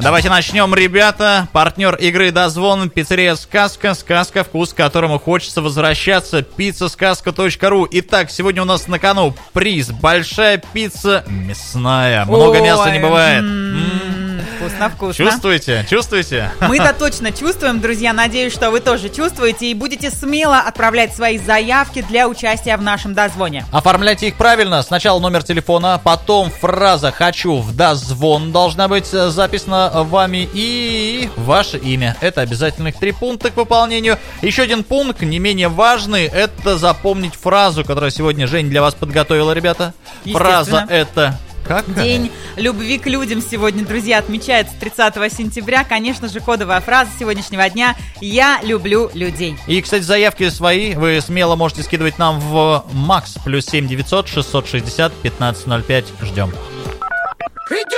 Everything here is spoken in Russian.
Давайте начнем, ребята. Партнер игры «Дозвон», пиццерия «Сказка». Сказка, вкус к которому хочется возвращаться. Пиццасказка.ру. Итак, сегодня у нас на кону приз. Большая пицца мясная. Много мяса не бывает. Вкусно. Чувствуете? Мы-то точно чувствуем, друзья. Надеюсь, что вы тоже чувствуете и будете смело отправлять свои заявки для участия в нашем дозвоне. Оформляйте их правильно. Сначала номер телефона, потом фраза «Хочу в дозвон» должна быть записана вами и ваше имя. Это обязательных 3 пункта к выполнению. Еще один пункт, не менее важный, это запомнить фразу, которую сегодня Жень для вас подготовила, ребята. Фраза это... День любви к людям сегодня, друзья, отмечается 30 сентября. Конечно же, кодовая фраза сегодняшнего дня «Я люблю людей». И, кстати, заявки свои вы смело можете скидывать нам в МАКС +7 900 660 1505. Ждем.